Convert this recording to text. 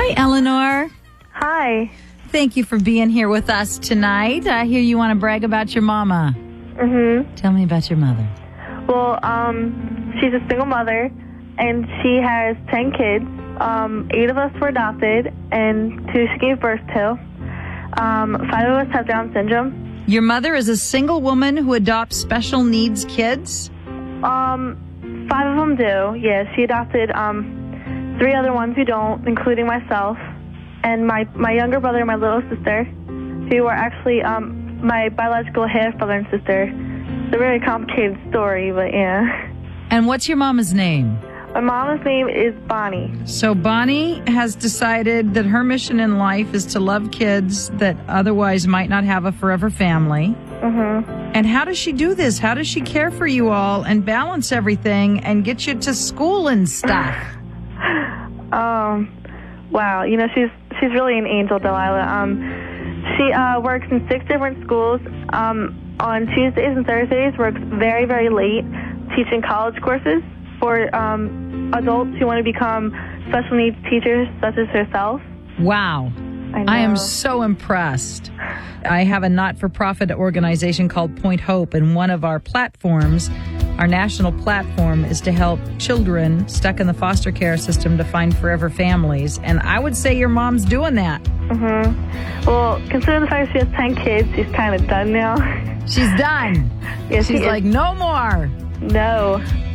Hi, Eleanor. Hi. Thank you for being here with us tonight. I hear you want to brag about your mama. Mm-hmm. Tell me about your mother. Well, she's a single mother, and she has 10 kids. 8 of us were adopted, and 2 she gave birth to. 5 of us have Down syndrome. Your mother is a single woman who adopts special needs kids? 5 of them do. Yeah, she adopted 3 other ones who don't, including myself, and my younger brother and my little sister, who are actually my biological half-brother and sister. It's a very complicated story, but yeah. And what's your mama's name? My mama's name is Bonnie. So Bonnie has decided that her mission in life is to love kids that otherwise might not have a forever family. Mm-hmm. And how does she do this? How does she care for you all and balance everything and get you to school and stuff? Wow. You know, she's really an angel, Delilah. She works in 6 different schools. On Tuesdays and Thursdays, works very, very late, teaching college courses for adults who want to become special needs teachers, such as herself. Wow. I am so impressed. I have a not-for-profit organization called Point Hope, and one of our platforms, our national platform, is to help children stuck in the foster care system to find forever families. And I would say your mom's doing that. Mm-hmm. Well, considering the fact she has 10 kids, she's kind of done now. She's done. Yeah, she's like, no more. No.